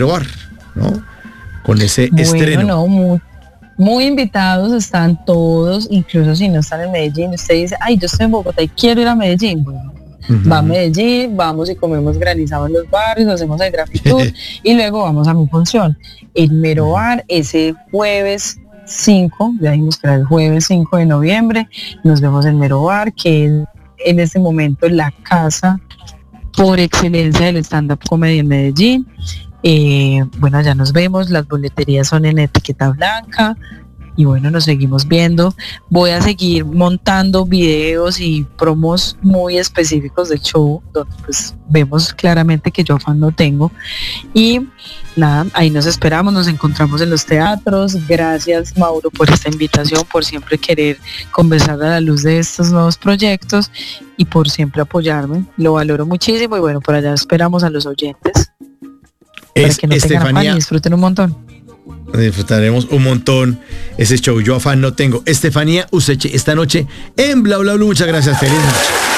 Bar, ¿no? Con ese Bueno, estreno. no, muy invitados están todos, incluso si no están en Medellín. Usted dice, ay, yo estoy en Bogotá y quiero ir a Medellín. Bueno, va a Medellín, vamos y comemos granizado en los barrios, hacemos el grafitour y luego vamos a mi función. El Mero Bar, ese jueves 5, ya dijimos que era el jueves 5 de noviembre, nos vemos en Mero Bar, que es en este momento la casa por excelencia del stand-up comedy en Medellín. Bueno, allá nos vemos, las boleterías son en etiqueta blanca y bueno, nos seguimos viendo. Voy a seguir montando videos y promos muy específicos del show, donde pues vemos claramente que yo afán no tengo. Y nada, ahí nos esperamos, nos encontramos en los teatros. Gracias, Mauro, por esta invitación, por siempre querer conversar a la luz de estos nuevos proyectos y por siempre apoyarme. Lo valoro muchísimo y bueno, por allá esperamos a los oyentes. Para que no tengan afán y disfruten un montón. Disfrutaremos un montón ese show. Yo afán no tengo. Estefanía Useche, esta noche en Bla Bla Blue. Muchas gracias. Feliz noche.